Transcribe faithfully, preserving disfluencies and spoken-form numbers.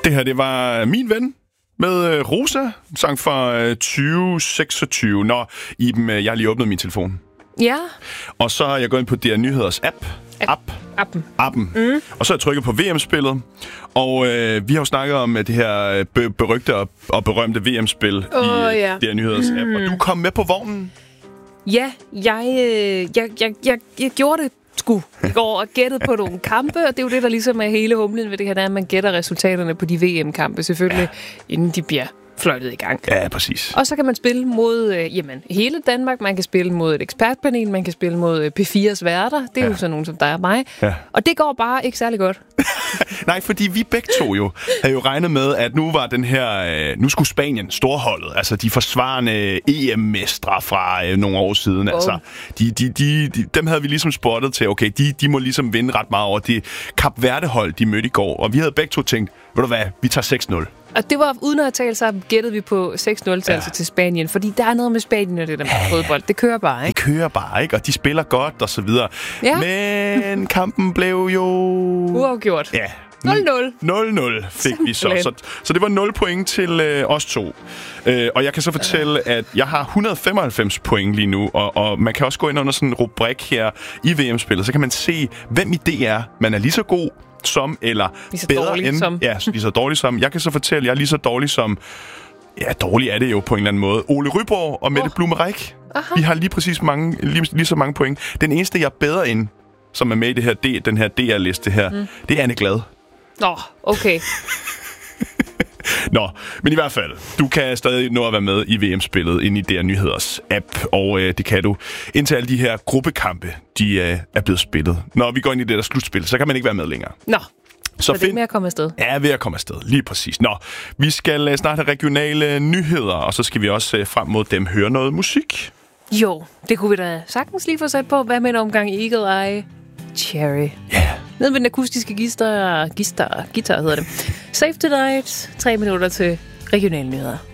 Det her, det var Min Ven med Rosa, sang fra tyve seksogtyve. Nå, Iben, jeg har lige åbnet min telefon. Ja. Og så er jeg gået ind på D R Nyheders app. App. Appen. Appen. Mm. Og så har jeg trykket på V M-spillet. Og øh, vi har jo snakket om det her be- berygte og, og berømte V M-spil oh, i ja. D R Nyheders app. Mm. Og du kom med på vognen. Ja, jeg, øh, jeg, jeg, jeg, jeg gjorde det sgu i går og gættede på nogle kampe. Og det er jo det, der ligesom er hele humlen ved det her, der er, at man gætter resultaterne på de V M-kampe, selvfølgelig, ja. inden de bliver fløjtet i gang. Ja, præcis. Og så kan man spille mod øh, jamen, hele Danmark. Man kan spille mod et ekspertpanel. Man kan spille mod øh, P fires værter. Det er ja. jo sådan nogen som dig og mig. Ja. Og det går bare ikke særlig godt. Nej, fordi vi begge to jo havde jo regnet med, at nu var den her... Øh, nu skulle Spanien, storholdet, altså de forsvarende E M-mestre fra øh, nogle år siden, oh. altså de, de, de, de, dem havde vi ligesom spottet til, okay, de, de må ligesom vinde ret meget over det Kap Verde-hold, de mødte i går. Og vi havde begge to tænkt, ved du hvad, vi tager seks nul. Og det var, uden at have talt sig, gættede vi på seks nul ja. til Spanien. Fordi der er noget med Spanien og det der med ja. fodbold. Det kører bare, ikke? Det kører bare, ikke? Og de spiller godt og så videre. Ja. Men kampen blev jo... uafgjort. Ja. nul nul. nul nul fik vi så. så. Så det var nul point til øh, os to. Øh, og jeg kan så fortælle, at jeg har et hundrede og femoghalvfems point lige nu. Og, og man kan også gå ind under sådan en rubrik her i V M-spillet. Så kan man se, hvem i D R man er lige så god som, eller lige så bedre end. Som. Ja, lige så dårlig som. Jeg kan så fortælle, at jeg er lige så dårlig som... Ja, dårlig er det jo på en eller anden måde. Ole Ryborg og Mette oh. Blumereich. Vi har lige præcis mange, lige, lige så mange point. Den eneste, jeg er bedre end, som er med i det her D, den her D R-liste her, mm. det er Anne Glad. Nå, okay. Nå, men i hvert fald, du kan stadig nå at være med i V M-spillet inde i D R Nyheders app, og øh, det kan du indtil alle de her gruppekampe, de øh, er blevet spillet. Når vi går ind i det der slutspil, så kan man ikke være med længere. Nå, så, så find... det er med at komme afsted. Ja, ved at komme afsted, lige præcis. Nå, vi skal øh, snart have regionale nyheder, og så skal vi også øh, frem mod dem høre noget musik. Jo, det kunne vi da sagtens lige få sat på. Hvad med en omgang Eagle Eye Cherry? Ja. Yeah. Ned med den akustiske guitar, guitar, guitar hedder det. Save Tonight, tre minutter til regionale nyheder.